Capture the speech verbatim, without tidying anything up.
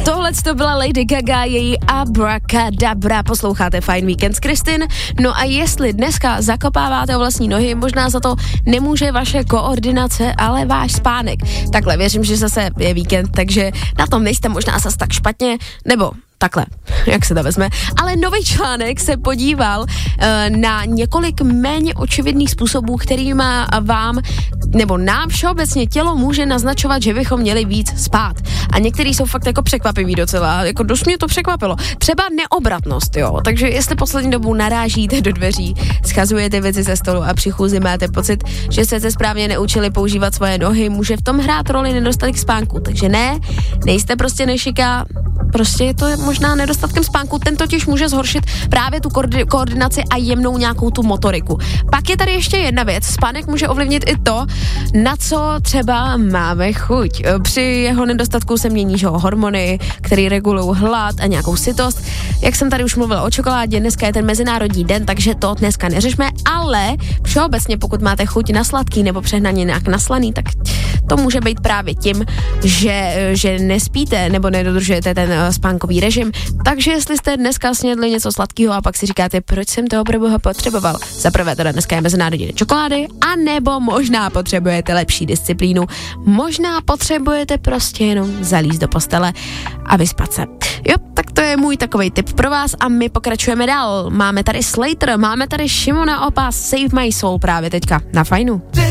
Tohle to byla Lady Gaga, její Abracadabra, posloucháte Fajn víkend s Kristin. No a jestli dneska zakopáváte o vlastní nohy, možná za to nemůže vaše koordinace, ale váš spánek. Takhle, věřím, že zase je víkend, takže na tom nejste možná zase tak špatně, nebo takhle, jak se to vezme. Ale nový článek se podíval uh, na několik méně očividných způsobů, kterýma vám, nebo nám všeobecně tělo může naznačovat, že bychom měli víc spát. A některý jsou fakt jako překvapivý docela, jako dost mě to překvapilo. Třeba neobratnost, jo, takže jestli poslední dobou narážíte do dveří, schazujete věci ze stolu a při chůzi máte pocit, že jste se správně neučili používat svoje nohy, může v tom hrát roli nedostatek spánku. Takže ne, nejste prostě nešiká, prostě je to možná nedostatkem spánku, ten totiž může zhoršit právě tu koordi- koordinaci a jemnou nějakou tu motoriku. Pak je tady ještě jedna věc, spánek může ovlivnit i to, na co třeba máme chuť. Při jeho nedostatku se mění že, hormony, které regulují hlad a nějakou sytost. Jak jsem tady už mluvila o čokoládě, dneska je ten mezinárodní den, takže to dneska neřešme, ale všeobecně pokud máte chuť na sladký nebo přehnaně nějak naslaný, tak to může být právě tím, že, že nespíte nebo nedodržujete ten spánkový režim. Takže jestli jste dneska snědli něco sladkého a pak si říkáte, proč jsem toho pro boha potřeboval. Za prvé teda dneska je mezinárodní den čokolády, a nebo možná potřebujete lepší disciplínu. Možná potřebujete prostě jenom zalízt do postele a vyspat se. Jo, tak to je můj takovej tip pro vás a my pokračujeme dál. Máme tady Slater, máme tady Šimona Opa, Save My Soul právě teďka na Fajnu.